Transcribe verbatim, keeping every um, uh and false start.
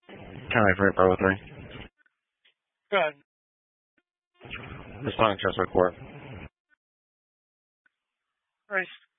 County for eight five oh three. Go ahead. Responding to transfer court. Right.